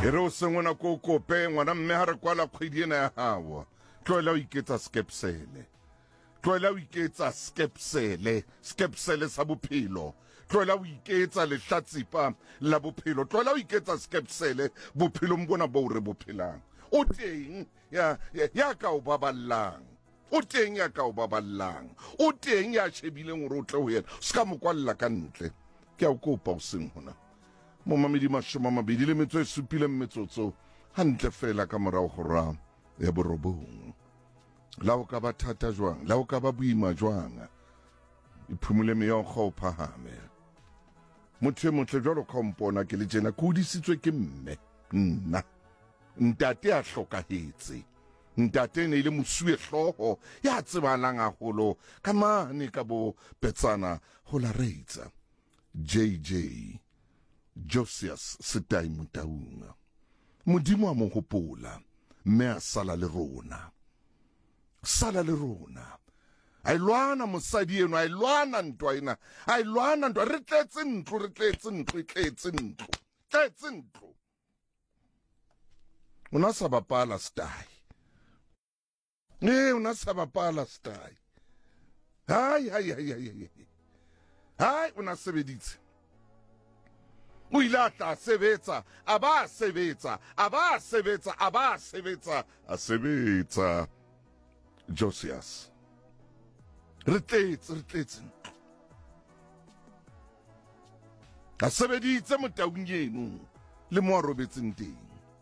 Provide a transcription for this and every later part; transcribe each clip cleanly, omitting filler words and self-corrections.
e re o sengwana ko kope ngwana mme ha re kwala kgwedi ena ya hawa tloela o iketsa skepsele tloela o iketsa skepsele sa bophelo tloela o iketsa lehlatsipa la bophelo tloela o iketsa skepsele bophelo mbona bo re bophelang o teng ya ka o baballang o teng ya ka o baballang o teng ya shebileng gore o tle ho yena ska mo kwalla ka ntle ke a o kopa o seng hona mo mamedi mashoma mabedi le metso e supileng metsotso hantle fela ka morao hora ya borobong la o ka ba thata jwang la o ka ba boima jwang iphumule meyonkgo o phahame motho e motle jwalo ka mpona ke le tjena ke hodisitswe ke mme nna ntate a hlokahetse ntate ne ile mosuwe hloho ya tsebalang haholo ka mane ka bo Petsana ho la reitsa JJ Josias Setai Motaunga modimo a mo hopola mme a sala le rona a ilwana mosadi eno a ilwana ntwa ena a ilwana ntwa re tletse ntlo una sa bapala Setai una sa bapala Setai hai una sebeditse o ile a tla sebetsa a ba sebetsa Josias re tletse a sebeditse Motaung eno le mo a robetseng teng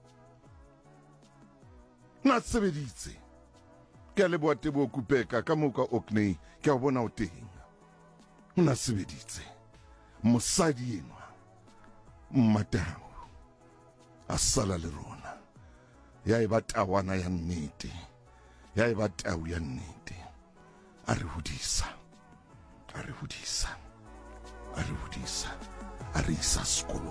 na sebeditse ke a leboa Tebo Kupeka ka moka Orkney ke a bona o teng o na sebeditse mosadi eno Matau a sala le rona ya e ba tawana ya nnete ya e ba tau ya nnete a re hodisa a re isa sekolong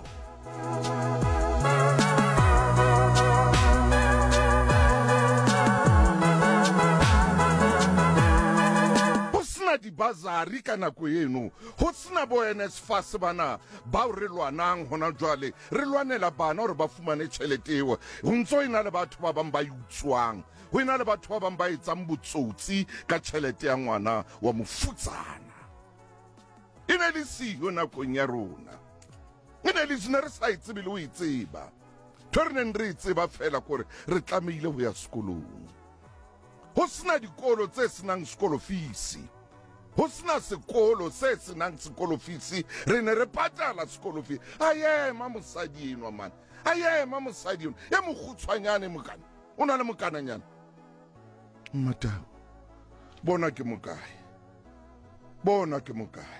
di bazari ka nako eno ho tsena bo NSFAS bana ba re lwanang hona jwale re lwanela bana hore ba fumane tjhelete eo ho ntso ina le batho ba bang ba utswang ho ina le batho ba bang ba etsang botsotsi ka tjhelete ya ngwana wa mofutsana ina le siyo nakong ya rona ina le sina re sa itsebe le ho itseba thornen re itseba fela gore re tlameile ho ya sekolong ho sina dikolo tse senang sekolo fees ho sena sekolo se senang sekolo fees re ne re patala sekolo fees ayema mosadi eno man ayema mosadi eno e mogutshwanyane mokana o na le mokananyana Matau bona ke mokae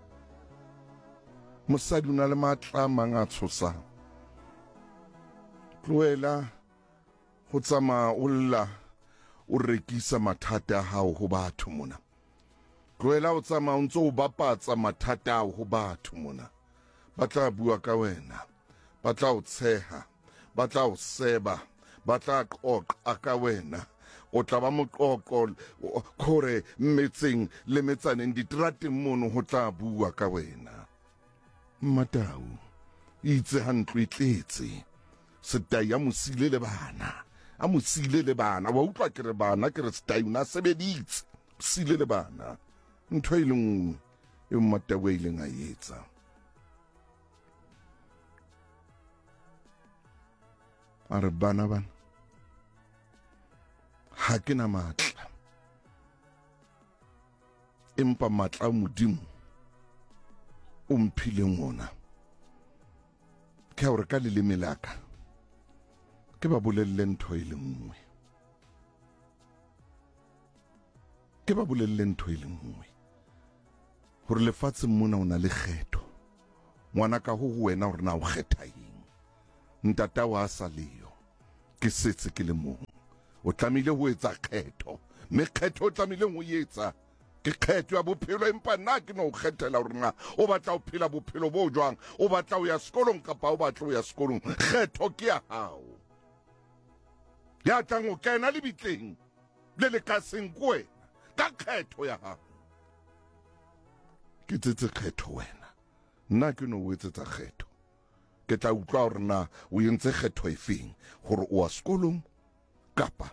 mosadi o na le matla a mang a tshosang tloela go tsamaya o lla o rekisa mathata a hao ho batho mona tloela o tsamaya o ntso o bapatsa mathata ao ho batho mona ba tla bua ka wena ba tla o tsheha ba tla o seba ba tla qoqa ka wena o tla ba moqoqo khore mmetseng le metsaneng ditrateng mono ho tla bua ka wena Matau itse hantlo itletse Setai ya mosile le bana wa utlwa ke re bana ke re Setai una sebeditse mosile le bana ntho e lengwe e Matau e ileng a etsa a re bana ha ke na matla empa matla a modimo o mphileng ona ke hore ka leleme laka ke ba bolelle ntho e lengwe hore lefatsheng mona o na le kgetho ngwana ka ho wena hore na o kgetha eng ntata wa sa leyo ke setse ke le mong o tlamile ho etsa kgetho me kgetho o tlamile ho etsa ke kgetho ya bophelo empa nna ke no kgethela hore na o batla ho phela bophelo bo jwang o batla ho ya sekolong kapa o batla ho ya sekolong kgetho ke ya hao ya tlang o kena le bitleng le ka senkwe ka kgetho ya hao ke tsetse kgetho wena nna ke no o etsetsa kgetho ke tla utlwa gore na o entse kgetho e feng gore o a sekolong kapa